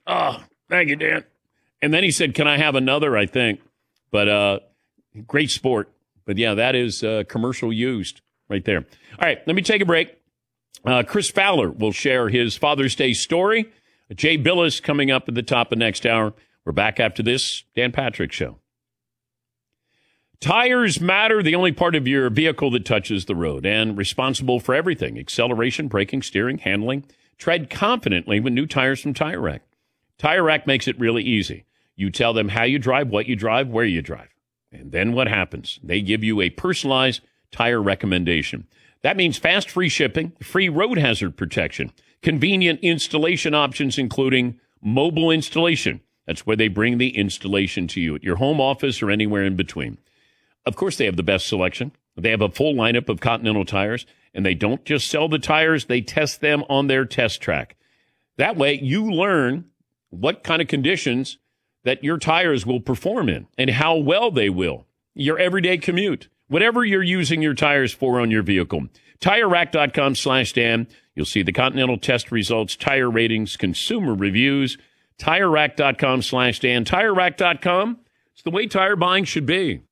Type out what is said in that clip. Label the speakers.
Speaker 1: Oh, thank you, Dan. And then he said, can I have another, I think. But great sport. But, yeah, that is commercial used right there. All right, let me take a break. Chris Fowler will share his Father's Day story. Jay Billis coming up at the top of next hour. We're back after this Dan Patrick Show. Tires matter, the only part of your vehicle that touches the road, and responsible for everything: acceleration, braking, steering, handling. Tread confidently with new tires from Tire Rack. Tire Rack makes it really easy. You tell them how you drive, what you drive, where you drive. And then what happens? They give you a personalized tire recommendation. That means fast, free shipping, free road hazard protection, convenient installation options, including mobile installation. That's where they bring the installation to you at your home office or anywhere in between. Of course, they have the best selection. They have a full lineup of Continental tires, and they don't just sell the tires, they test them on their test track. That way, you learn what kind of conditions that your tires will perform in and how well they will. Your everyday commute, whatever you're using your tires for on your vehicle. TireRack.com/Dan. You'll see the Continental test results, tire ratings, consumer reviews. TireRack.com/Dan. TireRack.com. It's the way tire buying should be.